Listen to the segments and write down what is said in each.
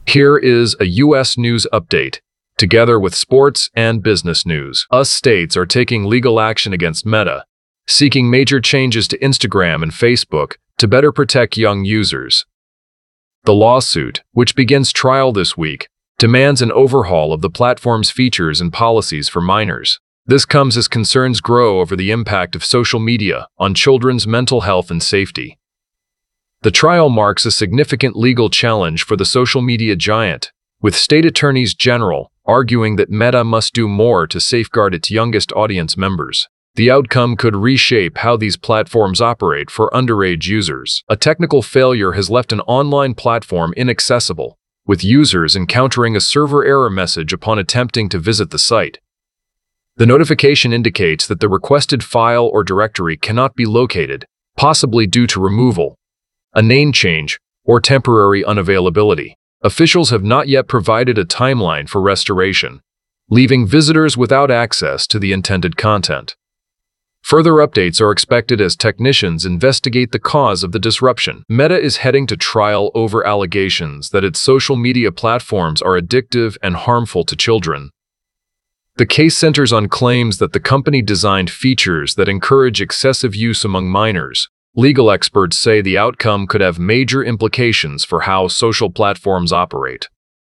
Here is a U.S. news update, together with sports and business news. US states are taking legal action against Meta, seeking major changes to Instagram and Facebook to better protect young users. The lawsuit, which begins trial this week, demands an overhaul of the platform's features and policies for minors. This comes as concerns grow over the impact of social media on children's mental health and safety. The trial marks a significant legal challenge for the social media giant, with state attorneys general arguing that Meta must do more to safeguard its youngest audience members. The outcome could reshape how these platforms operate for underage users. A technical failure has left an online platform inaccessible, with users encountering a server error message upon attempting to visit the site. The notification indicates that the requested file or directory cannot be located, possibly due to removal, a name change, or temporary unavailability. Officials have not yet provided a timeline for restoration, leaving visitors without access to the intended content. Further updates are expected as technicians investigate the cause of the disruption. Meta is heading to trial over allegations that its social media platforms are addictive and harmful to children. The case centers on claims that the company designed features that encourage excessive use among minors. Legal experts say the outcome could have major implications for how social platforms operate.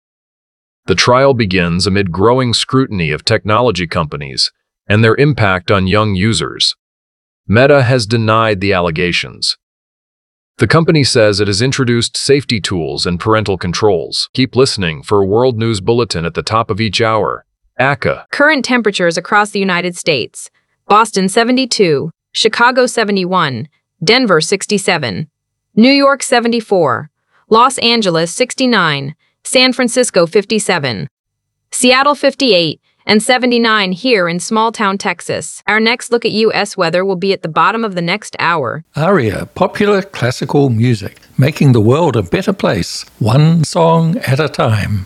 The trial begins amid growing scrutiny of technology companies and their impact on young users. Meta has denied the allegations. The company says it has introduced safety tools and parental controls. Keep listening for a World News Bulletin at the top of each hour. ACA. Current temperatures across the United States. Boston 72, Chicago 71, Denver 67, New York 74, Los Angeles 69, San Francisco 57, Seattle 58, and 79 here in small-town Texas. Our next look at U.S. weather will be at the bottom of the next hour. ARIA, popular classical music, making the world a better place, one song at a time.